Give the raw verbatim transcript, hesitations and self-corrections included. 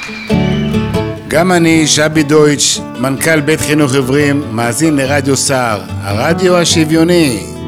גם אני, שבי דויטש, מנכ"ל בית חינוך עיוורים, מאזין לרדיו סער, הרדיו השוויוני.